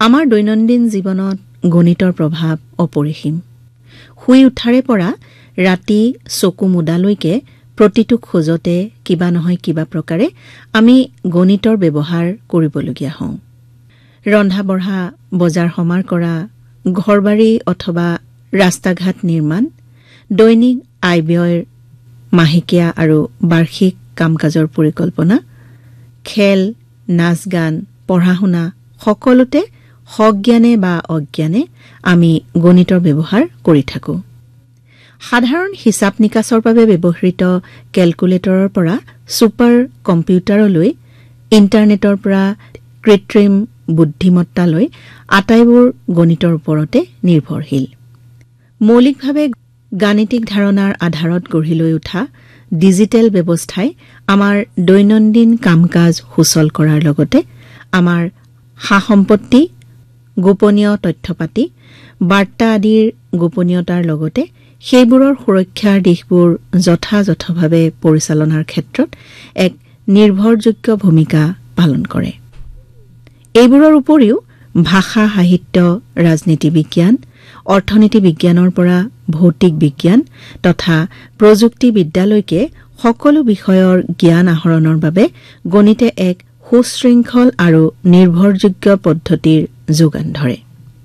আমাৰ দৈনন্দিন জীৱনত গণিতৰ প্ৰভাৱ অপৰিসীম। শুই উঠাৰে পৰা ৰাতি চকু মুদালৈকে প্ৰতিটো খোজতে কিবা নহয় কিবা প্ৰকাৰে আমি গণিতৰ ব্যৱহাৰ কৰিবলগীয়া হওঁ। ৰন্ধা-বঢ়া, বজাৰ সমাৰ কৰা, ঘৰবাৰী অথবা ৰাস্তা-ঘাট নিৰ্মাণ, দৈনিক আয়-ব্যয়, মাহেকীয়া আৰু বাৰ্ষিক কাম-কাজৰ পৰিকল্পনা, খেল, নাচ-গান, পঢ়া-শুনা সকলোতে সজ্ঞানে বা অজ্ঞানে আমি গণিতৰ ব্যৱহাৰ কৰি থাকোঁ। সাধাৰণ হিচাপ নিকাচৰ বাবে ব্যৱহৃত কেলকুলেটৰৰ পৰা ছুপাৰ কম্পিউটাৰলৈ, ইণ্টাৰনেটৰ পৰা কৃত্ৰিম বুদ্ধিমত্তালৈ আটাইবোৰ গণিতৰ ওপৰতে নিৰ্ভৰশীল। মৌলিকভাৱে গাণিতিক ধাৰণাৰ আধাৰত গঢ়ি লৈ উঠা ডিজিটেল ব্যৱস্থাই আমাৰ দৈনন্দিন কাম-কাজ সুচল কৰাৰ লগতে আমাৰ সা-সম্পত্তি, গোপনীয় তথ্যপাতি, বাৰ্তা আদিৰ গোপনীয়তাৰ লগতে সেইবোৰৰ সুৰক্ষাৰ দিশবোৰ যথাযথভাৱে পৰিচালনাৰ ক্ষেত্ৰত এক নিৰ্ভৰযোগ্য ভূমিকা পালন কৰে। এইবোৰৰ উপৰিও ভাষা, সাহিত্য, ৰাজনীতি বিজ্ঞান, অৰ্থনীতি বিজ্ঞানৰ পৰা ভৌতিক বিজ্ঞান তথা প্ৰযুক্তিবিদ্যালৈকে সকলো বিষয়ৰ জ্ঞান আহৰণৰ বাবে গণিতে এক সুশৃংখল আৰু নিৰ্ভৰযোগ্য পদ্ধতিৰ যোগান ধৰে।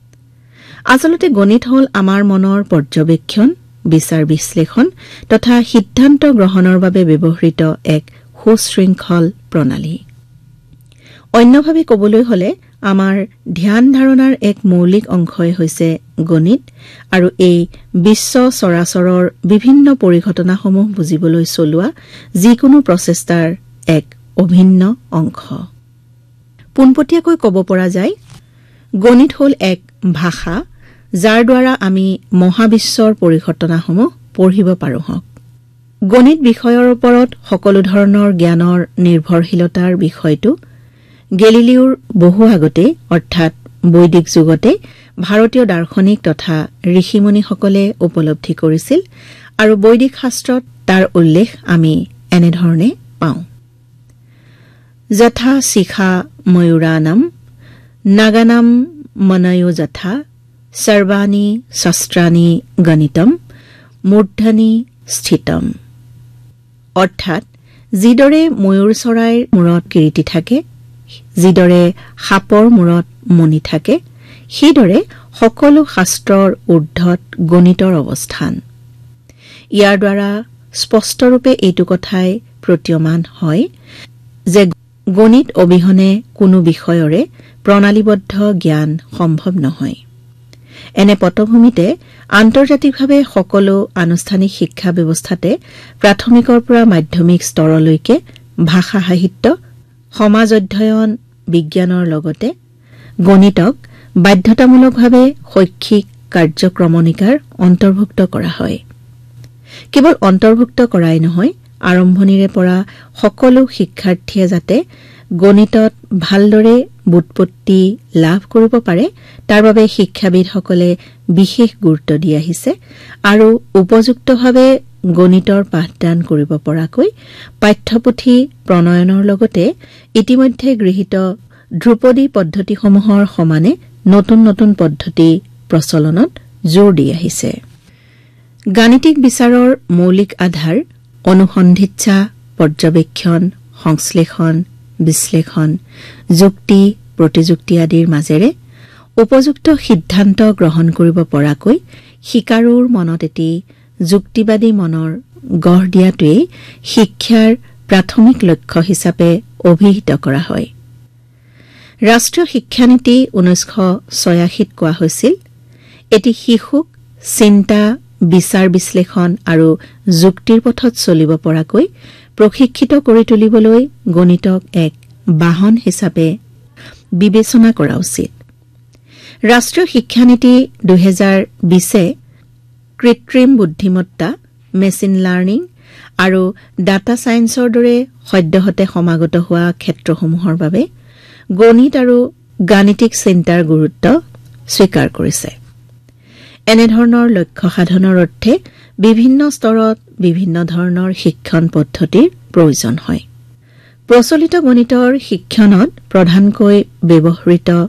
আচলতে গণিত হ'ল আমাৰ মনৰ পৰ্যবেক্ষণ, বিচাৰ বিশ্লেষণ তথা সিদ্ধান্ত গ্ৰহণৰ বাবে ব্যৱহৃত এক সুশৃংখল প্ৰণালী। অন্যভাৱে ক'বলৈ হলে আমাৰ ধ্যান ধাৰণাৰ এক মৌলিক অংশই হৈছে গণিত আৰু এই বিশ্ব চৰাচৰৰ বিভিন্ন পৰিঘটনাসমূহ বুজিবলৈ চলোৱা যিকোনো প্ৰচেষ্টাৰ এক অভিন্ন অংশ। পোনপটীয়াকৈ ক'ব পৰা যায়, গণিত হ'ল এক ভাষা যাৰ দ্বাৰা আমি মহাবিশ্বৰ পৰিঘটনাসমূহ পঢ়িব পাৰোঁ। গণিত বিষয়ৰ ওপৰত সকলো ধৰণৰ জ্ঞানৰ নিৰ্ভৰশীলতাৰ বিষয়টো গেলিলিওৰ বহু আগতে অৰ্থাৎ বৈদিক যুগতে ভাৰতীয় দাৰ্শনিক তথা ঋষিমুনিসকলে উপলব্ধি কৰিছিল আৰু বৈদিক শাস্ত্ৰত তাৰ উল্লেখ আমি এনেধৰণে পাওঁ। যথা শিখা ময়ূৰানাম নাগানাম মনয়ো যথা সৰ্বাণি শস্ত্ৰাণি গণিতম মূৰ্ধনি স্থিতম। অৰ্থাৎ যিদৰে ময়ূৰ চৰাইৰ মূৰত কিৰীটি থাকে, যিদৰে সাপৰ মূৰত মণি থাকে, সেইদৰে সকলো শাস্ত্ৰৰ ঊৰ্ধত গণিতৰ অৱস্থান। ইয়াৰ দ্বাৰা স্পষ্টৰূপে এইটো কথাই প্ৰতীয়মান হয় যে গণিত অবিহনে কোনো বিষয়ৰে প্ৰণালীবদ্ধ জ্ঞান সম্ভৱ নহয়। এনে পটভূমিতে আন্তৰ্জাতিকভাৱে সকলো আনুষ্ঠানিক শিক্ষা ব্যৱস্থাতে প্ৰাথমিকৰ পৰা মাধ্যমিক স্তৰলৈকে ভাষা, সাহিত্য, সমাজ অধ্যয়ন বিজ্ঞানৰ লগতে গণিতক বাধ্যতামূলকভাৱে শৈক্ষিক কাৰ্যক্ৰমণিকাৰ অন্তৰ্ভুক্ত কৰা হয়। কেৱল অন্তৰ্ভুক্ত কৰাই নহয়, আৰম্ভণিৰে পৰা সকলো শিক্ষাৰ্থীয়ে যাতে গণিতত ভালদৰে বুৎপত্তি লাভ কৰিব পাৰে তাৰ বাবে শিক্ষাবিদসকলে বিশেষ গুৰুত্ব দি আহিছে আৰু উপযুক্তভাৱে গণিতৰ পাঠদান কৰিব পৰাকৈ পাঠ্যপুথি প্ৰণয়নৰ লগতে ইতিমধ্যে গৃহীত ধ্ৰুপদী পদ্ধতিসমূহৰ সমানে নতুন নতুন পদ্ধতি প্ৰচলনত জোৰ দি আহিছে। গাণিতিক বিচাৰৰ মৌলিক আধাৰ অনুসন্ধিৎসা, পৰ্যবেক্ষণ, সংশ্লেষণ, বিশ্লেষণ, যুক্তি, প্ৰতিযুক্তি আদিৰ মাজেৰে উপযুক্ত সিদ্ধান্ত গ্ৰহণ কৰিব পৰাকৈ শিকাৰুৰ মনত এটি যুক্তিবাদী মনৰ গঢ় দিয়াটোৱেই শিক্ষাৰ প্ৰাথমিক লক্ষ্য হিচাপে অভিহিত কৰা হয়। ৰাষ্ট্ৰীয় শিক্ষানীতি 1986ত কোৱা হৈছিল, এটি শিশুক চিন্তা, বিচাৰ বিশ্লেষণ আৰু যুক্তিৰ পথত চলিব পৰাকৈ প্ৰশিক্ষিত কৰি তুলিবলৈ গণিতক এক বাহন হিচাপে বিবেচনা কৰা উচিত। ৰাষ্ট্ৰীয় শিক্ষানীতি 2020 কৃত্ৰিম বুদ্ধিমত্তা, মেচিন লাৰ্ণিং আৰু ডাটা ছায়েন্সৰ দৰে সদ্যহতে সমাগত হোৱা ক্ষেত্ৰসমূহৰ বাবে গণিত আৰু গাণিতিক চিন্তাৰ গুৰুত্ব স্বীকাৰ কৰিছে। এনেধৰণৰ লক্ষ্য সাধনৰ অৰ্থে বিভিন্ন স্তৰত বিভিন্ন ধৰণৰ শিক্ষণ পদ্ধতিৰ প্ৰয়োজন হয়। প্ৰচলিত গণিতৰ শিক্ষণত প্ৰধানকৈ ব্যৱহৃত